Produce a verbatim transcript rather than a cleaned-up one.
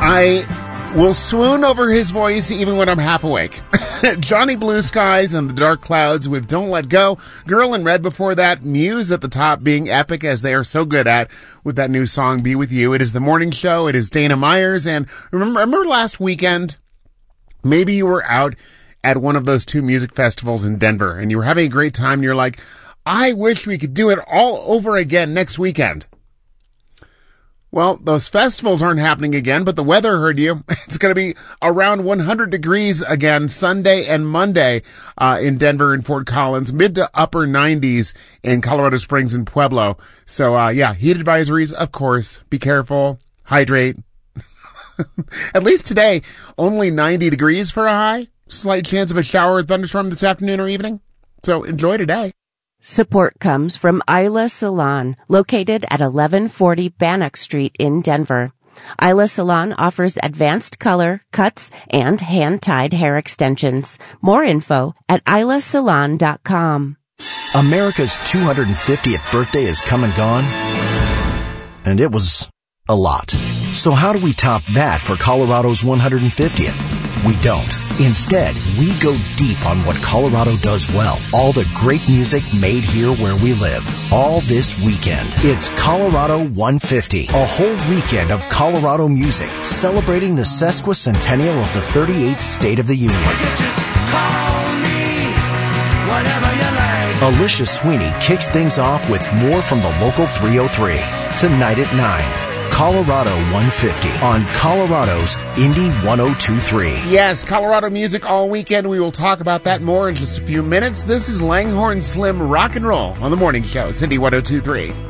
I will swoon over his voice even when I'm half awake. Johnny Blue Skies and the Dark Clouds with Don't Let Go. Girl in Red before that. Muse at the top, being epic as they are so good at with that new song, Be With You. It is the morning show. It is Dana Myers. And remember, remember last weekend, maybe you were out at one of those two music festivals in Denver and you were having a great time and you're like, I wish we could do it all over again next weekend. Well, those festivals aren't happening again, but the weather heard you. It's going to be around one hundred degrees again Sunday and Monday uh in Denver and Fort Collins, mid to upper nineties in Colorado Springs and Pueblo. So, uh yeah, heat advisories, of course. Be careful. Hydrate. At least today, only ninety degrees for a high. Slight chance of a shower or thunderstorm this afternoon or evening. So enjoy today. Support comes from Isla Salon, located at eleven forty Bannock Street in Denver. Isla Salon offers advanced color, cuts, and hand-tied hair extensions. More info at isla salon dot com. America's two hundred fiftieth birthday has come and gone, and it was a lot. So how do we top that for Colorado's one hundred fiftieth? We don't. Instead, we go deep on what Colorado does well. All the great music made here where we live. All this weekend. It's Colorado one fifty. A whole weekend of Colorado music celebrating the sesquicentennial of the thirty-eighth State of the Union. Alicia Sweeney kicks things off with more from the local three oh three. Tonight at nine. Colorado one fifty on Colorado's Indy one oh two point three. Yes, Colorado music all weekend. We will talk about that more in just a few minutes. This is Langhorne Slim Rock and Roll on the morning show. It's Indy one oh two point three.